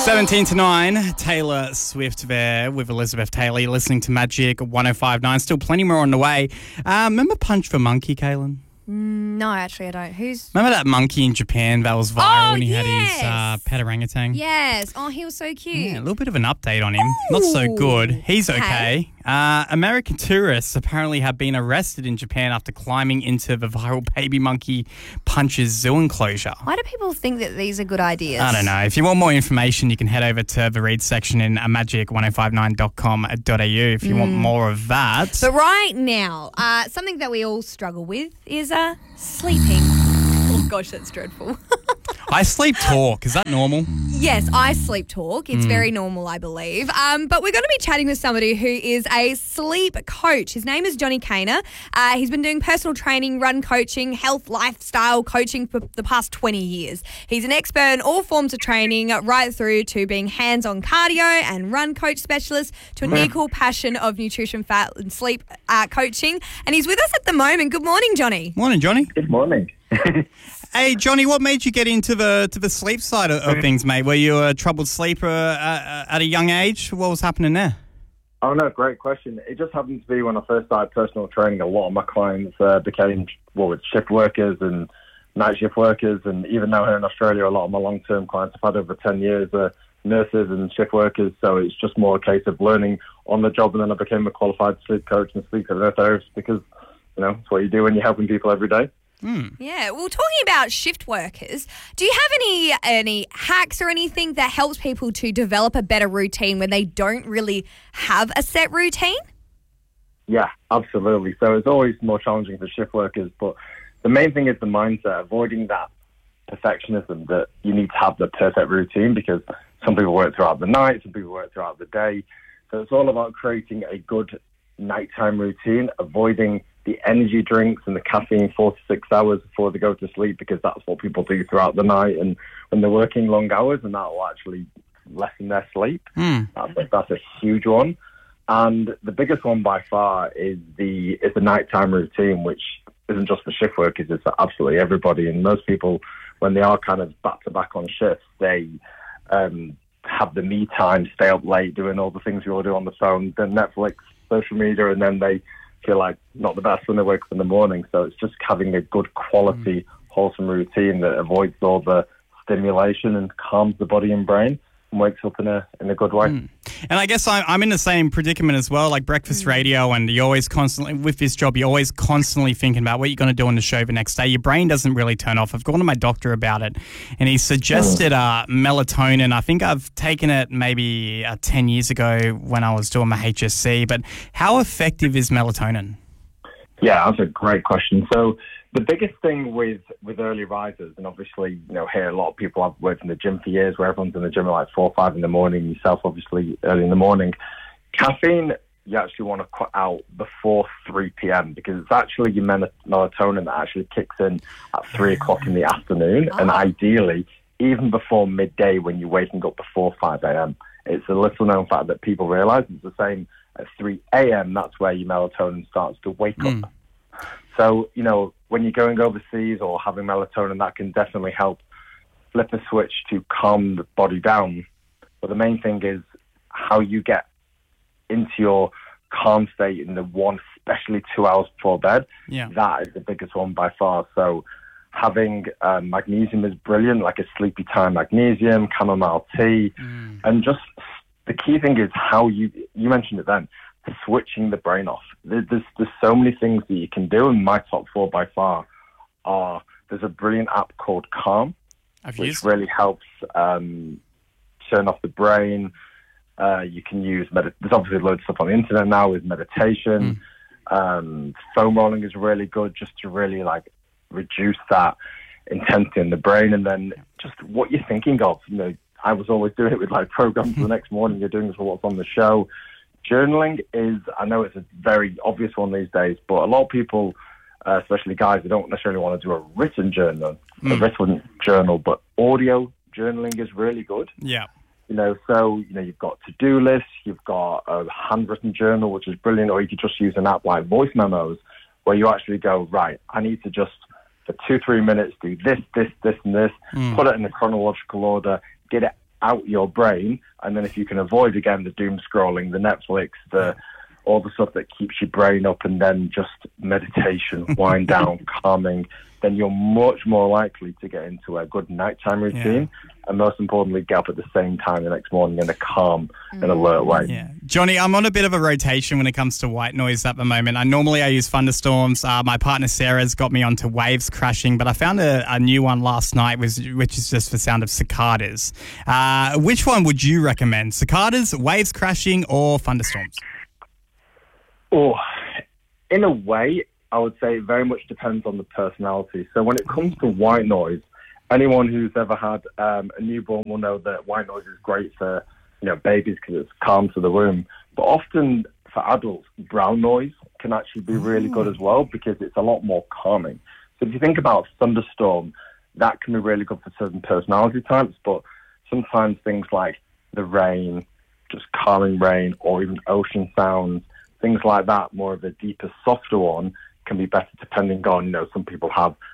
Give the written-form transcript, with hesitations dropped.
17 to 9, Taylor Swift there with Elizabeth Taylor. You're listening to Magic 105.9. Still plenty more on the way. Remember Punch for Monkey, Kaylin? No, actually I don't. Remember that monkey in Japan that was viral when he yes. had his pet orangutan? Yes. Oh, he was so cute. Yeah, a little bit of an update on him. Not so good. He's okay. American tourists apparently have been arrested in Japan after climbing into the viral baby monkey Punch's zoo enclosure. Why do people think that these are good ideas? I don't know. If you want more information, you can head over to the read section in magic1059.com.au if you want more of that. But right now, something that we all struggle with is sleeping. Oh, gosh, that's dreadful. I sleep talk. Is that normal? Yes, I sleep talk. It's very normal, I believe. But we're going to be chatting with somebody who is a sleep coach. His name is Johnny Kaner. He's been doing personal training, run coaching, health, lifestyle coaching for the past 20 years. He's an expert in all forms of training, right through to being hands-on cardio and run coach specialist to an equal passion of nutrition, fat and sleep coaching. And he's with us at the moment. Good morning, Johnny. Morning, Johnny. Good morning. Hey, Johnny, what made you get into the sleep side of things, mate? Were you a troubled sleeper at a young age? What was happening there? Oh, no, great question. It just happened to be when I first started personal training, a lot of my clients became, shift workers and night shift workers. And even now here in Australia, a lot of my long-term clients I've had over 10 years are nurses and shift workers. So it's just more a case of learning on the job. And then I became a qualified sleep coach and sleep hypnotherapist because, it's what you do when you're helping people every day. Yeah, well, talking about shift workers, do you have any hacks or anything that helps people to develop a better routine when they don't really have a set routine? Yeah, absolutely. So it's always more challenging for shift workers, but the main thing is the mindset, avoiding that perfectionism that you need to have the perfect routine because some people work throughout the night, some people work throughout the day. So it's all about creating a good nighttime routine, avoiding the energy drinks and the caffeine 4 to 6 hours before they go to sleep because that's what people do throughout the night and when they're working long hours, and that will actually lessen their sleep. That's a huge one. And the biggest one by far is the nighttime routine, which isn't just for shift workers, it's for absolutely everybody. And most people, when they are kind of back to back on shifts, they have the me time, stay up late, doing all the things you all do on the phone, then Netflix, social media, and then they feel like not the best when they wake up in the morning. So it's just having a good quality, wholesome routine that avoids all the stimulation and calms the body and brain and wakes up in a good way. And I guess I'm in the same predicament as well, like breakfast radio, and you're always constantly, with this job, you're always constantly thinking about what you're going to do on the show the next day. Your brain doesn't really turn off. I've gone to my doctor about it, and he suggested melatonin. I think I've taken it maybe 10 years ago when I was doing my HSC, but how effective is melatonin? Yeah, that's a great question. So the biggest thing with early risers, and obviously, here a lot of people have worked in the gym for years where everyone's in the gym at like 4 or 5 in the morning, yourself obviously early in the morning. Caffeine, you actually want to cut out before 3 p.m. because it's actually your melatonin that actually kicks in at 3 o'clock in the afternoon, and ideally even before midday when you're waking up before 5 a.m. It's a little known fact that people realise it's the same at 3 a.m. That's where your melatonin starts to wake up. So, when you're going overseas or having melatonin, that can definitely help flip a switch to calm the body down. But the main thing is how you get into your calm state in the 1, especially 2 hours before bed. Yeah. That is the biggest one by far. So having magnesium is brilliant, like a sleepy time magnesium, chamomile tea. And just the key thing is how you mentioned it then, switching the brain off. There's so many things that you can do, and my top 4 by far are, there's a brilliant app called Calm, which really helps turn off the brain. You can use, there's obviously loads of stuff on the internet now with meditation. Foam rolling is really good just to really reduce that intensity in the brain, and then just what you're thinking of. I was always doing it with programs the next morning. You're doing this for what's on the show. Journaling is, I know it's a very obvious one these days, but a lot of people, especially guys, they don't necessarily want to do a written journal, but audio journaling is really good. Yeah. So you've got to-do lists, you've got a handwritten journal, which is brilliant, or you could just use an app like Voice Memos, where you actually go, right, I need to just, for 2-3 minutes, do this, and this, put it in a chronological order, get it out your brain. And then if you can avoid, again, the doom scrolling, the Netflix, all the stuff that keeps your brain up, and then just meditation, wind down, calming, then you're much more likely to get into a good nighttime routine. And most importantly, get up at the same time the next morning in a calm and alert way. Yeah. Johnny, I'm on a bit of a rotation when it comes to white noise at the moment. I use thunderstorms. My partner Sarah's got me onto waves crashing, but I found a new one last night, which is just the sound of cicadas. Which one would you recommend? Cicadas, waves crashing, or thunderstorms? Oh, in a way, I would say it very much depends on the personality. So when it comes to white noise, anyone who's ever had a newborn will know that white noise is great for babies because it's calm to the room. But often for adults, brown noise can actually be really good as well because it's a lot more calming. So if you think about thunderstorm, that can be really good for certain personality types. But sometimes things like the rain, just calming rain, or even ocean sounds, things like that, more of a deeper, softer one, can be better depending on, some people have